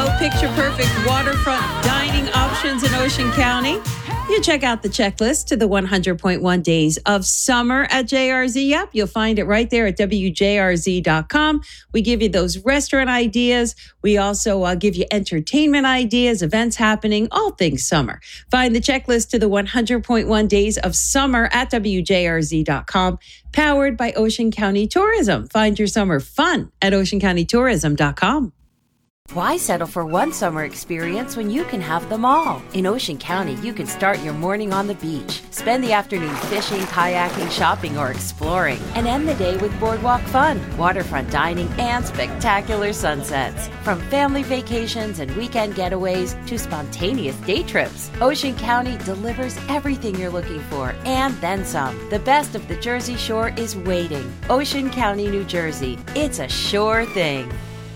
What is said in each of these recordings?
go. Picture perfect waterfront dining options in Ocean County. You check out the checklist to the 100.1 days of summer at JRZ. Yep, you'll find it right there at WJRZ.com. We give you those restaurant ideas. We also give you entertainment ideas, events happening, all things summer. Find the checklist to the 100.1 days of summer at WJRZ.com. Powered by Ocean County Tourism. Find your summer fun at OceanCountyTourism.com. Why settle for one summer experience when you can have them all? In Ocean County, you can start your morning on the beach, spend the afternoon fishing, kayaking, shopping, or exploring, and end the day with boardwalk fun, waterfront dining, and spectacular sunsets. From family vacations and weekend getaways to spontaneous day trips, Ocean County delivers everything you're looking for and then some. The best of the Jersey Shore is waiting. Ocean County, New Jersey. It's a sure thing.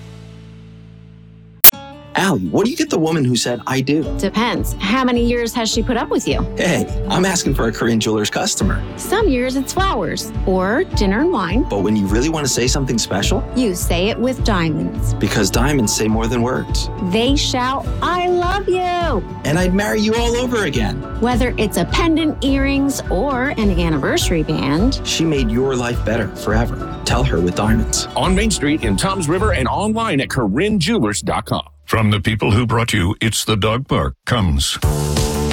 Allie, what do you get the woman who said, I do? Depends. How many years has she put up with you? Hey, I'm asking for a Korean Jewelers customer. Some years it's flowers or dinner and wine. But when you really want to say something special? You say it with diamonds. Because diamonds say more than words. They shout, I love you. And I'd marry you all over again. Whether it's a pendant, earrings, or an anniversary band. She made your life better forever. Tell her with diamonds. On Main Street in Toms River and online at KoreanJewelers.com. From the people who brought you It's the Dog Park comes